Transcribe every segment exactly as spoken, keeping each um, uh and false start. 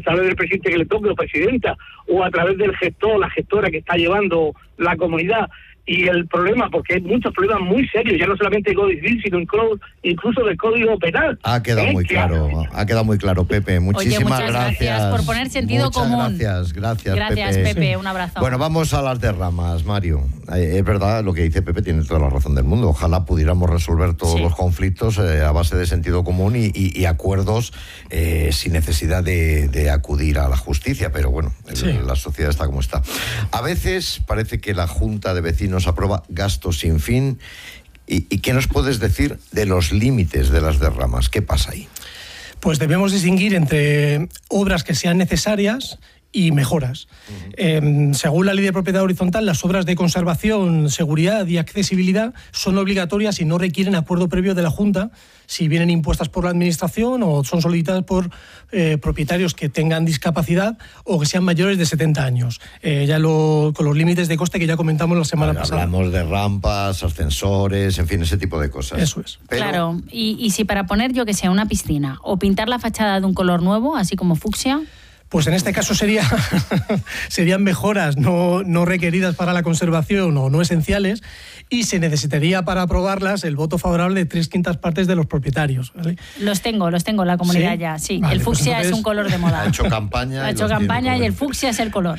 través del presidente que le toque o presidenta, o a través del gestor, la gestora que está llevando la comunidad. Y el problema, porque hay muchos problemas muy serios, ya no solamente del Código Civil, sino incluso del Código Penal. Ha quedado ¿Eh? muy que claro, ha quedado muy claro, Pepe. Muchísimas Oye, muchas gracias. gracias por poner sentido muchas común. Gracias, gracias, Gracias, Pepe. Pepe, un abrazo. Bueno, vamos a las derramas, Mario. Eh, es verdad, lo que dice Pepe tiene toda la razón del mundo. Ojalá pudiéramos resolver todos sí. los conflictos eh, a base de sentido común y, y, y acuerdos eh, sin necesidad de, de acudir a la justicia, pero bueno, sí. el, la sociedad está como está. A veces parece que la Junta de Vecinos aprueba gastos sin fin. ¿Y, ¿Y qué nos puedes decir de los límites de las derramas? ¿Qué pasa ahí? Pues debemos distinguir entre obras que sean necesarias y mejoras. Uh-huh. Eh, según la Ley de Propiedad Horizontal, las obras de conservación, seguridad y accesibilidad son obligatorias y no requieren acuerdo previo de la Junta si vienen impuestas por la Administración o son solicitadas por eh, propietarios que tengan discapacidad o que sean mayores de setenta años. Eh, ya lo, con los límites de coste que ya comentamos la semana vale, pasada. Hablamos de rampas, ascensores, en fin, ese tipo de cosas. Eso es. Pero... Claro, y, y si para poner, yo que sé, una piscina o pintar la fachada de un color nuevo, así como fucsia... Pues en este caso sería, serían mejoras no, no requeridas para la conservación o no esenciales y se necesitaría para aprobarlas el voto favorable de tres quintas partes de los propietarios, ¿vale? Los tengo, los tengo en la comunidad ¿Sí? ya, sí. Vale, el fucsia pues entonces... es un color de moda. Ha hecho campaña. Ha hecho campaña y el fucsia es el color.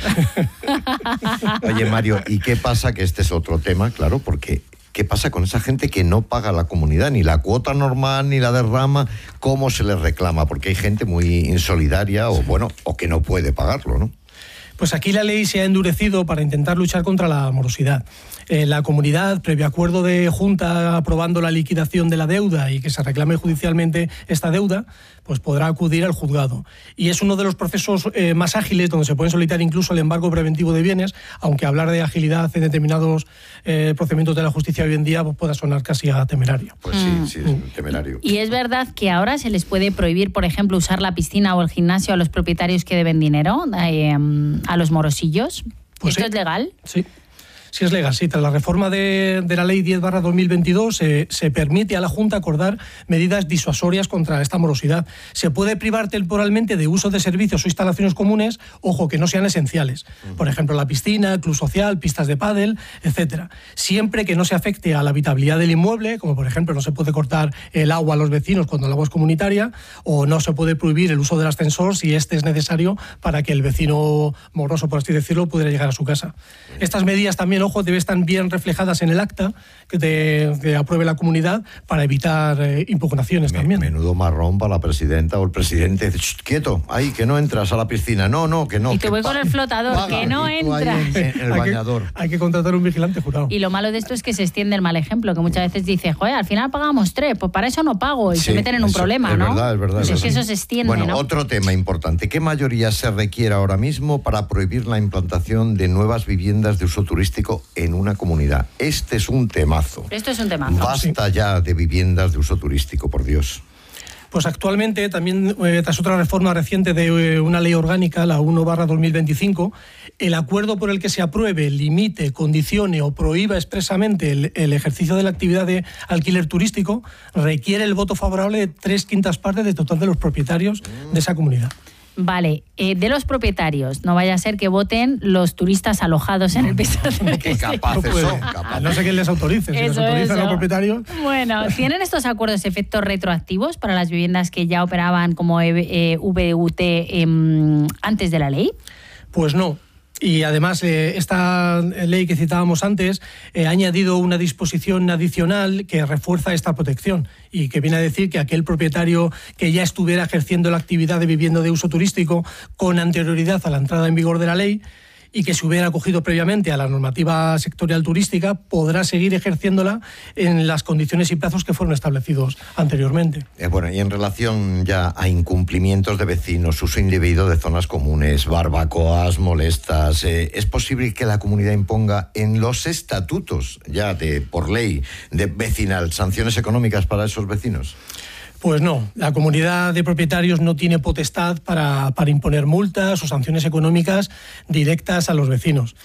Oye, Mario, ¿y qué pasa? Que este es otro tema, claro, porque... ¿Qué pasa con esa gente que no paga la comunidad, ni la cuota normal, ni la derrama? ¿Cómo se les reclama? Porque hay gente muy insolidaria o, bueno, o que no puede pagarlo, ¿no? Pues aquí la ley se ha endurecido para intentar luchar contra la morosidad. Eh, la comunidad, previo acuerdo de Junta aprobando la liquidación de la deuda y que se reclame judicialmente esta deuda, pues podrá acudir al juzgado. Y es uno de los procesos eh, más ágiles donde se puede solicitar incluso el embargo preventivo de bienes, aunque hablar de agilidad en determinados eh, procedimientos de la justicia hoy en día pues, pueda sonar casi a temerario. Pues sí, sí, es temerario. Y es verdad que ahora se les puede prohibir, por ejemplo, usar la piscina o el gimnasio a los propietarios que deben dinero, eh, a los morosillos. Pues ¿Esto sí. es legal? Sí. Sí, es legal. Sí, tras la reforma de, de la Ley diez barra dos mil veintidós eh, se permite a la Junta acordar medidas disuasorias contra esta morosidad. Se puede privar temporalmente de uso de servicios o instalaciones comunes, ojo, que no sean esenciales. Por ejemplo, la piscina, el club social, pistas de pádel, etcétera. Siempre que no se afecte a la habitabilidad del inmueble, como por ejemplo no se puede cortar el agua a los vecinos cuando el agua es comunitaria, o no se puede prohibir el uso del ascensor si este es necesario para que el vecino moroso, por así decirlo, pudiera llegar a su casa. Estas medidas también, ojo, deben estar bien reflejadas en el acta que, te, que apruebe la comunidad para evitar eh, impugnaciones Me, también. Menudo marrón para la presidenta o el presidente. Quieto, ahí, que no entras a la piscina. No, no, que no. Y te que voy con el flotador, paga, que no y tú ahí entras. En, en el hay bañador. Que, hay que contratar un vigilante jurado. Y lo malo de esto es que se extiende el mal ejemplo, que muchas veces dice, joder, al final pagamos tres, pues para eso no pago, y Sí, se meten en un eso, problema, es ¿no? Verdad, es verdad, Pues es es que verdad. eso se extiende, Bueno, ¿no? otro tema importante. ¿Qué mayoría se requiere ahora mismo para prohibir la implantación de nuevas viviendas de uso turístico en una comunidad? Este es un temazo. Esto es un temazo. Basta Sí. ya de viviendas de uso turístico, por Dios. Pues actualmente, también eh, tras otra reforma reciente de eh, una ley orgánica, la uno barra dos mil veinticinco, el acuerdo por el que se apruebe, limite, condicione o prohíba expresamente el, el ejercicio de la actividad de alquiler turístico requiere el voto favorable de tres quintas partes del total de los propietarios de esa comunidad. Vale, eh, de los propietarios, no vaya a ser que voten los turistas alojados en el piso. Qué capaces No puede. son, capaces. No sé quién les autorice. Si les Eso, autorizan eso. los propietarios. Bueno, ¿tienen estos acuerdos efectos retroactivos para las viviendas que ya operaban como eh, V U T eh, antes de la ley? Pues no. Y además, eh, esta ley que citábamos antes eh, ha añadido una disposición adicional que refuerza esta protección y que viene a decir que aquel propietario que ya estuviera ejerciendo la actividad de vivienda de uso turístico con anterioridad a la entrada en vigor de la ley y que se hubiera acogido previamente a la normativa sectorial turística, podrá seguir ejerciéndola en las condiciones y plazos que fueron establecidos anteriormente. Eh, bueno, y en relación ya a incumplimientos de vecinos, uso indebido de zonas comunes, barbacoas molestas, eh, ¿es posible que la comunidad imponga en los estatutos, ya de por ley, de vecinal, sanciones económicas para esos vecinos? Pues no, la comunidad de propietarios no tiene potestad para, para imponer multas o sanciones económicas directas a los vecinos.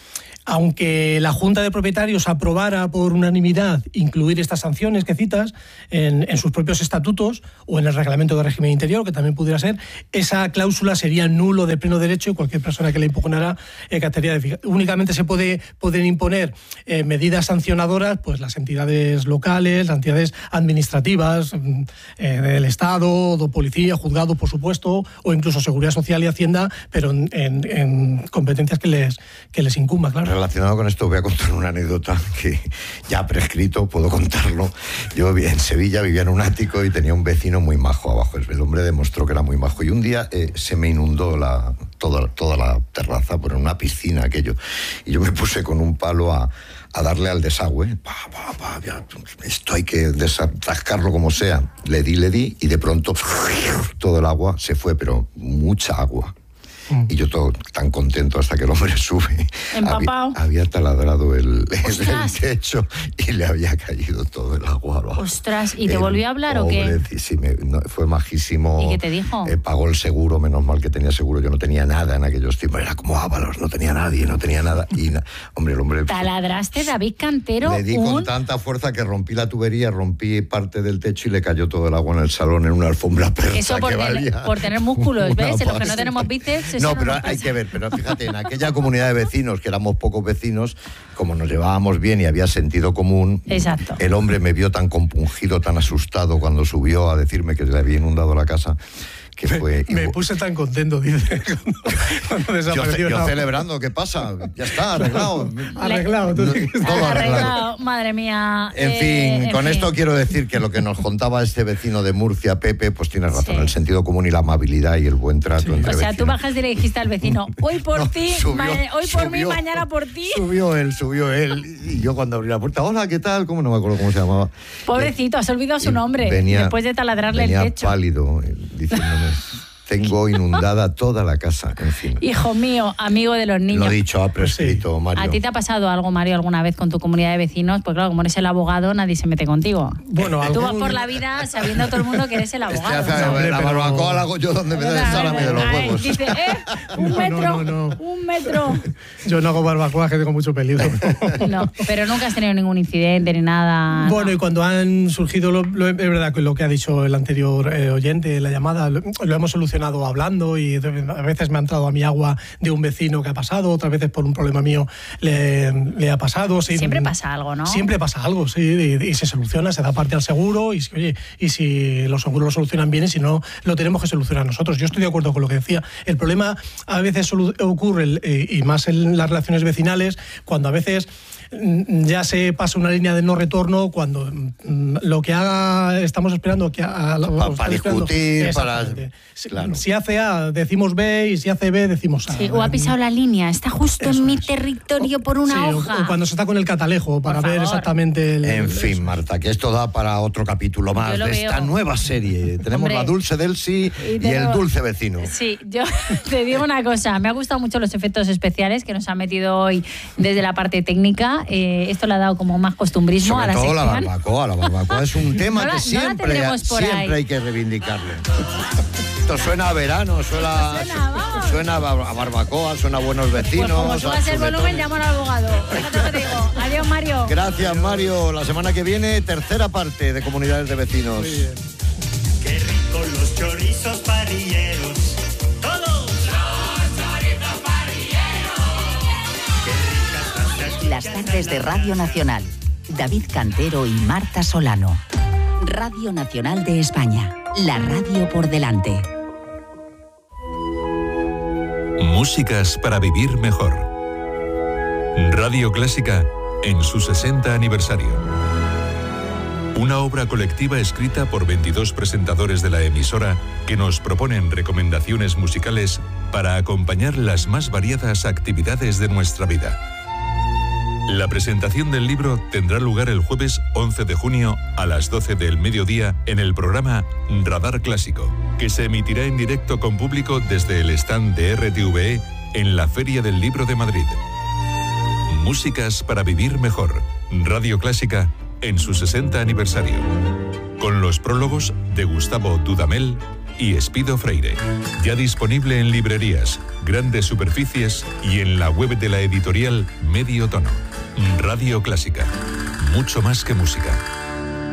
aunque la Junta de Propietarios aprobara por unanimidad incluir estas sanciones que citas en, en sus propios estatutos o en el reglamento de régimen interior, que también pudiera ser, esa cláusula sería nulo de pleno derecho y cualquier persona que la impugnara eh, catería de únicamente se puede, pueden imponer eh, medidas sancionadoras pues las entidades locales, las entidades administrativas eh, del Estado, de policía, juzgado, por supuesto, o incluso Seguridad Social y Hacienda, pero en, en, en competencias que les, que les incumba, claro. Relacionado con esto voy a contar una anécdota que ya prescrito, puedo contarlo. Yo en Sevilla vivía en un ático y tenía un vecino muy majo abajo. El hombre demostró que era muy majo y un día eh, se me inundó la, toda, toda la terraza por una piscina aquello. Y yo me puse con un palo a, a darle al desagüe. Pa, pa, pa, ya, esto hay que desatascarlo como sea. Le di, le di y de pronto todo el agua se fue, pero mucha agua. Y yo todo tan contento hasta que el hombre sube. Empapado. Había, había taladrado el, el techo y le había caído todo el agua abajo. Ostras, ¿y te el volvió a hablar o qué? Sí, me, no, fue majísimo. ¿Y qué te dijo? Eh, pagó el seguro, menos mal que tenía seguro. Yo no tenía nada en aquellos tiempos. Era como Ábalos, no tenía nadie, no tenía nada. Y na, hombre, el hombre... Taladraste, David Cantero. Le di un... con tanta fuerza que rompí la tubería, rompí parte del techo y le cayó todo el agua en el salón en una alfombra persa. Eso por, que ten, valía por tener músculos, ¿ves? En los que no pasta. tenemos bíceps. No, pero hay que ver, pero fíjate, en aquella comunidad de vecinos, que éramos pocos vecinos, como nos llevábamos bien y había sentido común, exacto, el hombre me vio tan compungido, tan asustado cuando subió a decirme que le había inundado la casa, que fue... Me, me puse tan contento, dice, cuando, cuando desapareció. Yo, yo celebrando, ¿qué pasa? Ya está, arreglado. Arreglado, tú dices. Todo arreglado, madre mía. En eh, fin, en con fin. esto quiero decir que lo que nos contaba este vecino de Murcia, Pepe, pues tienes razón, sí. El sentido común y la amabilidad y el buen trato sí. entre O sea, vecinos. tú bajas y le dijiste al vecino, hoy por No, ti, subió, ma hoy por subió, mí, mañana por ti. Subió él, subió él. Y yo cuando abrí la puerta, hola, ¿qué tal? ¿Cómo no me acuerdo cómo se llamaba? Pobrecito, has olvidado su nombre venía, después de taladrarle venía el techo. pálido, diciéndome... Tengo inundada toda la casa, en fin. Hijo mío, amigo de los niños. Lo dicho, ha prescrito, Mario. ¿A ti te ha pasado algo, Mario, alguna vez con tu comunidad de vecinos? Pues claro, como eres el abogado, nadie se mete contigo. Bueno, Tú vas algún... por la vida sabiendo a todo el mundo que eres el abogado. Este hace, hombre, la pero- barbacoa la hago yo donde me dé el salami de los Ay, huevos. dice, eh, un No, metro, no, no, no. un metro. Yo no hago barbacoa, que tengo mucho peligro. No, pero nunca has tenido ningún incidente ni nada. Bueno, no. y cuando han surgido, lo, lo- es verdad que lo que ha dicho el anterior eh, oyente, la llamada, lo, lo hemos solucionado hablando y de- a veces me ha entrado a mi agua de un vecino que ha pasado, otras veces por un problema mío le, le ha pasado. Sí, Siempre pasa algo, ¿no? Siempre pasa algo, sí, y, y se soluciona, se da parte al seguro y, si- oye, y si los seguros lo solucionan bien y si no, lo tenemos que solucionar nosotros. Yo estoy de acuerdo con lo que decía. El problema a veces solu- ocurre, eh, y más en las relaciones vecinales, cuando a veces ya se pasa una línea de no retorno, cuando mm, lo que haga estamos esperando que a, Pa- para discutir, para- si, claro. si hace A decimos B y si hace B decimos A. Sí, o ha pisado la línea, está justo Eso en mi es. territorio por una Sí, o- hoja. o cuando se está con el catalejo para Por ver favor. exactamente el, En fin, eso. Marta, que esto da para otro capítulo más Yo lo de veo. esta nueva serie. Tenemos Hombre. la Dulce Delsi Y y, tengo- el Dulce Vecino. Sí, yo te digo una cosa, me ha gustado mucho los efectos especiales que nos han metido hoy desde la parte técnica. Eh, esto le ha dado como más costumbrismo Sobre a la todo la sección. barbacoa. La barbacoa es un tema No la- que no la siempre, tendremos por siempre ahí. hay que reivindicarle. Esto suena a verano, suena, Suena, vamos. suena a bar- a barbacoa, suena a buenos Pues vecinos. como a subas el volumen, chuletones. llamo al abogado. Fíjate lo que te digo. Adiós, Mario. Gracias, Mario. La semana que viene, tercera parte de Comunidades de Vecinos. Qué ricos los chorizos parrilleros. ¡Todos! ¡Los chorizos parrilleros! ¡Qué Las tardes de Radio Nacional. David Cantero y Marta Solano. Radio Nacional de España. La radio por delante. Músicas para vivir mejor. Radio Clásica en su sesenta aniversario. Una obra colectiva escrita por veintidós presentadores de la emisora que nos proponen recomendaciones musicales para acompañar las más variadas actividades de nuestra vida. La presentación del libro tendrá lugar el jueves once de junio a las doce del mediodía en el programa Radar Clásico, que se emitirá en directo con público desde el stand de R T V E en la Feria del Libro de Madrid. Músicas para vivir mejor. Radio Clásica en su sesenta aniversario. Con los prólogos de Gustavo Dudamel y Espido Freire. Ya disponible en librerías, grandes superficies y en la web de la editorial Medio Tono. Radio Clásica. Mucho más que música.